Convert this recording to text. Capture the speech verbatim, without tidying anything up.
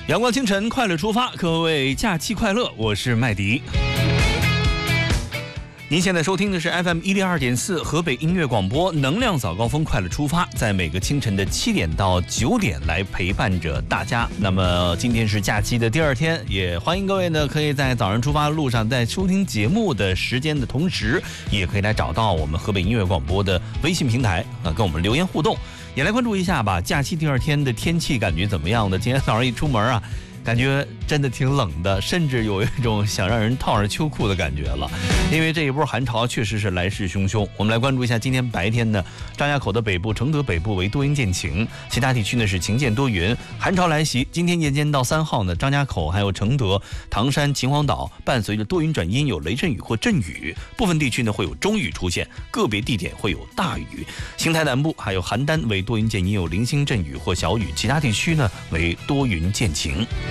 阳光清晨，快乐出发，各位假期快乐，我是麦迪。您现在收听的是 F M 一零二点四河北音乐广播能量早高峰快乐出发，在每个清晨的七点到九点来陪伴着大家。那么今天是假期的第二天，也欢迎各位呢可以在早上出发的路上，在收听节目的时间的同时，也可以来找到我们河北音乐广播的微信平台啊，跟我们留言互动，也来关注一下吧。假期第二天的天气感觉怎么样呢？今天早上一出门啊，感觉真的挺冷的，甚至有一种想让人套上秋裤的感觉了，因为这一波寒潮确实是来势汹汹。我们来关注一下今天白天呢，张家口的北部、承德北部为多云见晴，其他地区呢是晴见多云。寒潮来袭，今天夜间到三号呢，张家口还有承德、唐山、秦皇岛伴随着多云转阴，有雷阵雨或阵雨，部分地区呢会有中雨出现，个别地点会有大雨。邢台南部还有邯郸为多云见阴，有零星阵雨或小雨，其他地区呢为多云见晴。